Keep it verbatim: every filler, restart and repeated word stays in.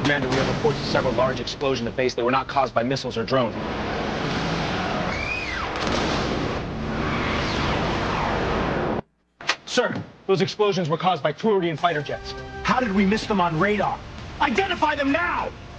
Commander, we have reports of several large explosions at base that were not caused by missiles or drones. Sir, those explosions were caused by Tellurian fighter jets. How did we miss them on radar? Identify them now!